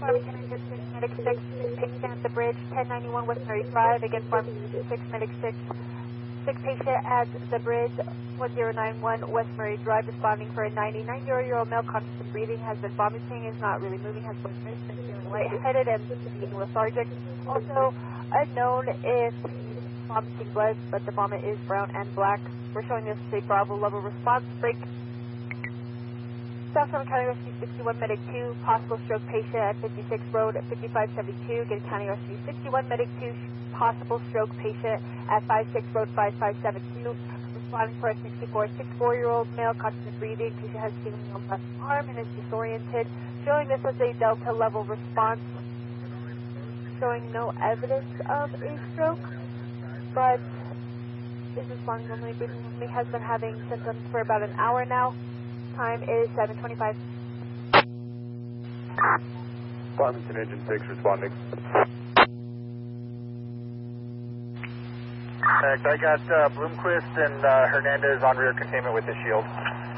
Farmington Engine 6, Medic 6, patient at the bridge, 1091 West Murray Drive. Again, Farmington Engine 6, Medic 6, patient at the bridge, 1091 West Murray Drive, responding for a 99-year-old male, conscious and breathing, has been vomiting, is not really moving, has been feeling lightheaded and being lethargic. Also, unknown if he's vomiting blood, but the vomit is brown and black. We're showing this a Bravo level response. Break. South Summit County Rescue 61, Medic 2, possible stroke patient at 56 Road, 5572. Get County Rescue 61, Medic 2, possible stroke patient at 56 Road, 5572. Responding for a 64-year-old male, conscious and breathing. Patient has tingling on left arm and is disoriented. Showing this as a Delta level response. Showing no evidence of a stroke, but is responding normally, breathing normally, has been having symptoms for about an hour now. Time is 7:25. Farmington Engine 6 responding. Correct. I got Bloomquist and Hernandez on rear containment with the shield.